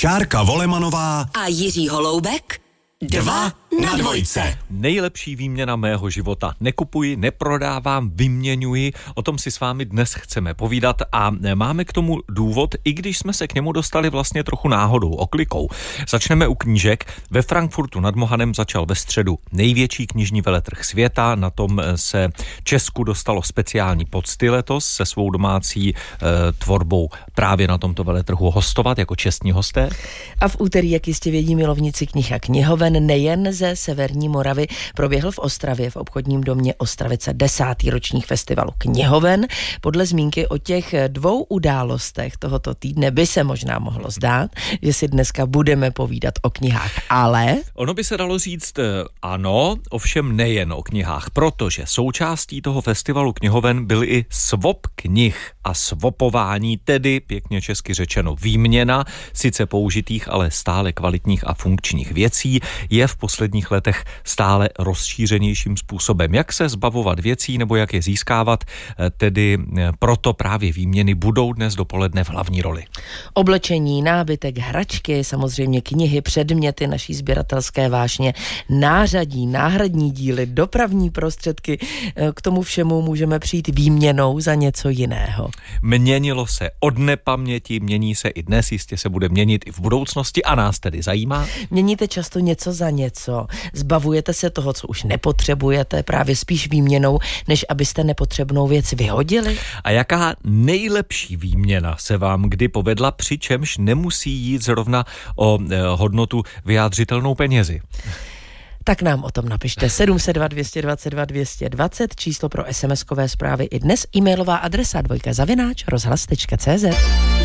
Šárka Volemanová a Jiří Holoubek 2 na 2. Nejlepší výměna mého života. Nekupuji, neprodávám, vyměňuji. O tom si s vámi dnes chceme povídat a máme k tomu důvod, i když jsme se k němu dostali vlastně trochu náhodou, oklikou. Začneme u knížek. Ve Frankfurtu nad Mohanem začal ve středu největší knižní veletrh světa. Na tom se Česku dostalo speciální pocty letos se svou domácí tvorbou právě na tomto veletrhu hostovat jako čestní hosté. A v úterý, jak jistě vědí milovníci knih a knihoven, nejen ze severní Moravy, proběhl v Ostravě v obchodním domě Ostravice 10. ročník festivalu knihoven. Podle zmínky o těch 2 událostech tohoto týdne by se možná mohlo zdát, že si dneska budeme povídat o knihách, ale... Ono by se dalo říct ano, ovšem nejen o knihách, protože součástí toho festivalu knihoven byl i swap knih a swapování, tedy pěkně česky řečeno výměna, sice použitých, ale stále kvalitních a funkčních věcí, je v posledních letech stále rozšířenějším způsobem. Jak se zbavovat věcí nebo jak je získávat, tedy proto právě výměny budou dnes dopoledne v hlavní roli. Oblečení, nábytek, hračky, samozřejmě knihy, předměty naší sběratelské vášně, nářadí, náhradní díly, dopravní prostředky. K tomu všemu můžeme přijít výměnou za něco jiného. Měnilo se od nepaměti, mění se i dnes, jistě se bude měnit i v budoucnosti a nás tedy zajímá. Měníte často něco za něco, zbavujete se toho, co už nepotřebujete, právě spíš výměnou, než abyste nepotřebnou věc vyhodili. A jaká nejlepší výměna se vám kdy povedla, přičemž nemusí jít zrovna o hodnotu vyjádřitelnou penězi? Tak nám o tom napište 702 222 220, číslo pro SMS-kové zprávy i dnes, e-mailová adresa 2@rozhlas.cz.